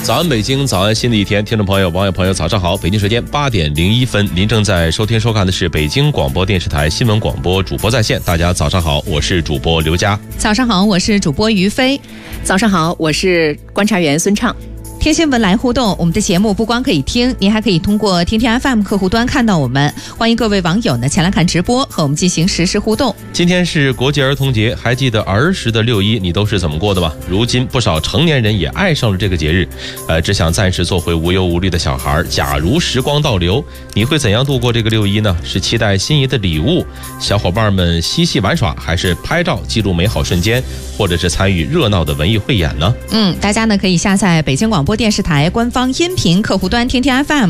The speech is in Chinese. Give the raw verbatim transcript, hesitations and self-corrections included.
早安北京，早安新的一天，听众朋友、网友朋友，早上好！北京时间八点零一分，您正在收听收看的是北京广播电视台新闻广播主播在线。大家早上好，我是主播刘佳。 早上好，我是主播于飞。 早上好，我是观察员孙畅。 听新闻来互动，我们的节目不光可以听，您还可以通过听听 F M 客户端看到我们。欢迎各位网友呢前来看直播，和我们进行实时互动。 今天是国际儿童节，还记得儿时的六一你都是怎么过的吗？如今不少成年人也爱上了这个节日，呃，只想暂时做回无忧无虑的小孩。假如时光倒流，你会怎样度过这个六一呢？是期待心仪的礼物，小伙伴们嬉戏玩耍，还是拍照记录美好瞬间，或者是参与热闹的文艺汇演呢？ 嗯，大家呢可以下载北京广播电视台官方音频客户端听听 F M。